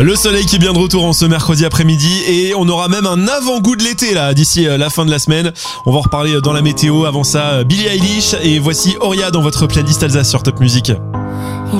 Le soleil qui est bien de retour en ce mercredi après-midi et on aura même un avant-goût de l'été là d'ici la fin de la semaine. On va en reparler dans la météo. Avant ça, Billie Eilish et voici Oria dans votre playlist Alsace sur Top Music.